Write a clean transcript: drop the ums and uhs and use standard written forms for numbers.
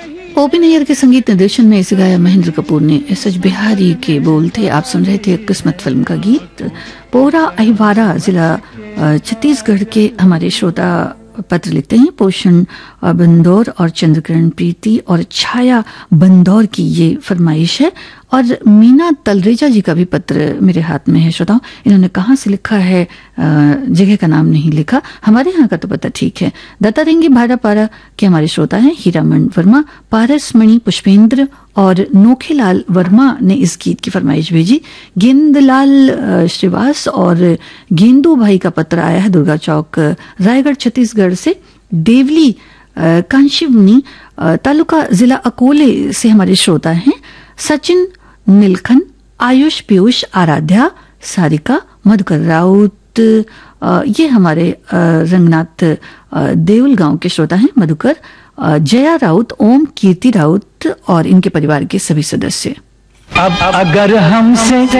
OP Nayyar के संगीत निर्देशन में इसे गाया महेंद्र कपूर ने। एस.एच. बिहारी के बोल थे। आप सुन रहे थे किस्मत फिल्म का गीत। पोरा अहिवारा जिला छत्तीसगढ़ के हमारे श्रोता पत्र लिखते हैं। पोषण बंदौर और चंद्रकिरण प्रीति और छाया बंदौर की ये फरमाइश है। और मीना तलरेजा जी का भी पत्र मेरे हाथ में है श्रोताओं। इन्होंने कहाँ से लिखा है, जगह का नाम नहीं लिखा। हमारे यहाँ का तो पता ठीक है। दत्तारेंगी भाड़ापारा के हमारे श्रोता हैं हीरामण वर्मा, पारसमणि पुष्पेंद्र और नोखेलाल वर्मा ने इस गीत की फरमाइश भेजी। गेंदलाल श्रीवास और गेंदू भाई का पत्र आया है दुर्गा चौक रायगढ़ छत्तीसगढ़ से। देवली कांशीवनी तालुका जिला अकोले से हमारे श्रोता हैं सचिन नीलखन, आयुष पीयूष, आराध्या, सारिका, मधुकर राउत। ये हमारे रंगनाथ देवल गांव के श्रोता हैं मधुकर, जया राउत, ओम, कीर्ति राउत और इनके परिवार के सभी सदस्य। अब अगर हमसे